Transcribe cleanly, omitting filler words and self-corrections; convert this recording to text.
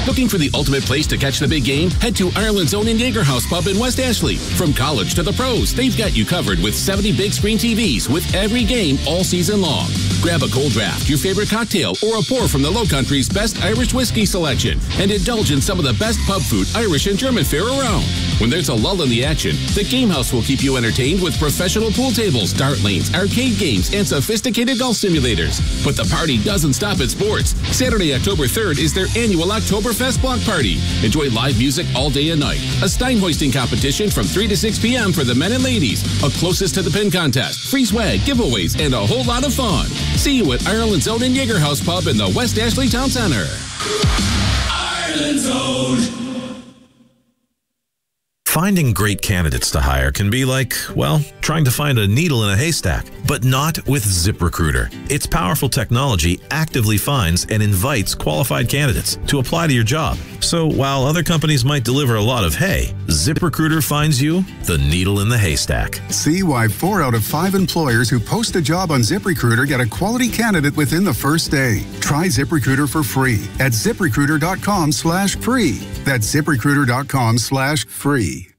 Looking for the ultimate place to catch the big game? Head to Ireland's own Jaegerhouse Pub in West Ashley. From college to the pros, they've got you covered with 70 big screen TVs with every game all season long. Grab a cold draft, your favorite cocktail, or a pour from the Low Country's best Irish whiskey selection, and indulge in some of the best pub food, Irish and German fare around. When there's a lull in the action, the Gamehouse will keep you entertained with professional pool tables, dart lanes, arcade games, and sophisticated golf simulators. But the party doesn't stop at sports. Saturday, October 3rd is their annual Oktoberfest block party. Enjoy live music all day and night, a stein hoisting competition from 3 to 6 p.m. for the men and ladies, a closest to the pin contest, free swag, giveaways, and a whole lot of fun. See you at Ireland's Own Jaegerhouse Pub in the West Ashley Town Center. Ireland's Own. Finding great candidates to hire can be like, well, trying to find a needle in a haystack, but not with ZipRecruiter. Its powerful technology actively finds and invites qualified candidates to apply to your job. So while other companies might deliver a lot of hay, ZipRecruiter finds you the needle in the haystack. See why 4 out of 5 employers who post a job on ZipRecruiter get a quality candidate within the first day. Try ZipRecruiter for free at ZipRecruiter.com/free. That's ZipRecruiter.com/free.